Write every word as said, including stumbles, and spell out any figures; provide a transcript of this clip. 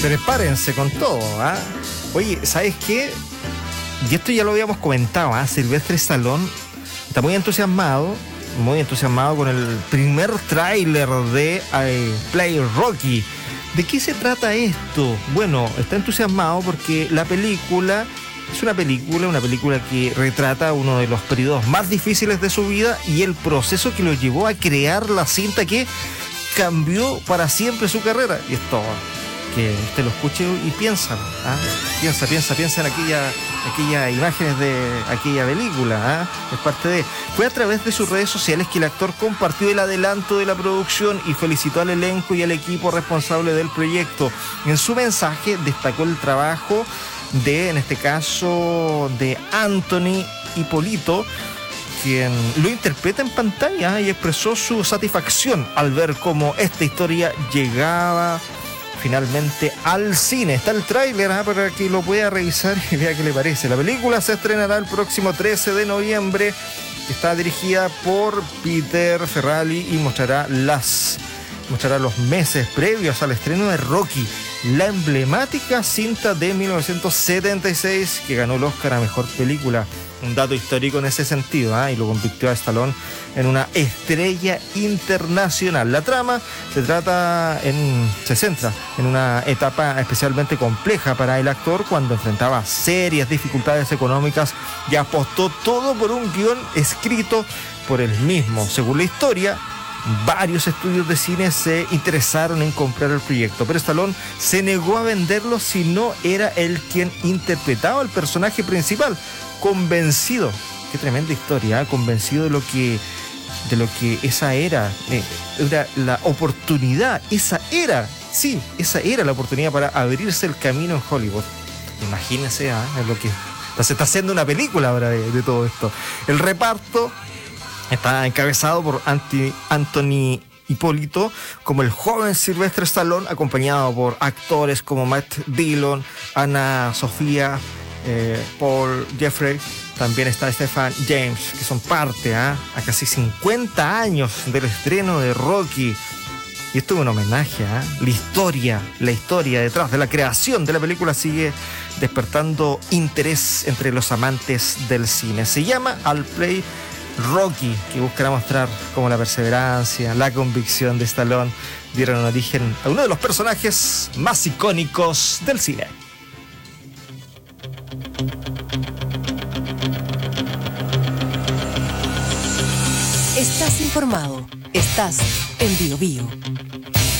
Prepárense con todo, ¿ah? Oye, ¿sabes qué? Y esto ya lo habíamos comentado, ¿ah? Sylvester Stallone está muy entusiasmado, muy entusiasmado con el primer tráiler de I Play Rocky. ¿De qué se trata esto? Bueno, está entusiasmado porque la película es una película, una película que retrata uno de los periodos más difíciles de su vida y el proceso que lo llevó a crear la cinta que cambió para siempre su carrera. Y esto, que usted lo escuche y piensa, ¿ah? piensa, piensa, piensa en aquella, aquellas imágenes de aquella película, ¿ah? Es parte de... Fue a través de sus redes sociales que el actor compartió el adelanto de la producción y felicitó al elenco y al equipo responsable del proyecto. En su mensaje destacó el trabajo de, en este caso, de Anthony Ippolito, quien lo interpreta en pantalla y expresó su satisfacción al ver cómo esta historia llegaba finalmente al cine. Está el tráiler, ¿eh? Para que lo pueda revisar y vea qué le parece. La película se estrenará el próximo trece de noviembre. Está dirigida por Peter Ferrari y mostrará las mostrará los meses previos al estreno de Rocky, la emblemática cinta de mil novecientos setenta y seis que ganó el Oscar a Mejor Película. Un dato histórico en ese sentido, ¿eh? Y lo convirtió a Stallone en una estrella internacional. La trama se trata en, se centra en una etapa especialmente compleja para el actor cuando enfrentaba serias dificultades económicas y apostó todo por un guión escrito por él mismo. Según la historia, varios estudios de cine se interesaron en comprar el proyecto, pero Stallone se negó a venderlo si no era él quien interpretaba el personaje principal, convencido, qué tremenda historia, ¿eh? convencido de lo que de lo que esa era, eh, era la oportunidad, esa era, sí, esa era la oportunidad para abrirse el camino en Hollywood. Imagínense, ¿eh? es lo que se está haciendo una película ahora de, de todo esto. El reparto está encabezado por Anthony Ippolito como el joven Sylvester Stallone, acompañado por actores como Matt Dillon, Ana Sofía, eh, Paul Jeffrey. También está Stephen James, que son parte, ¿eh? a casi cincuenta años del estreno de Rocky. Y esto es un homenaje, ¿eh? La historia, la historia detrás de la creación de la película sigue despertando interés entre los amantes del cine. Se llama I Play Rocky, que buscará mostrar cómo la perseverancia, la convicción de Stallone dieron origen a uno de los personajes más icónicos del cine. Estás informado, estás en Bio Bio.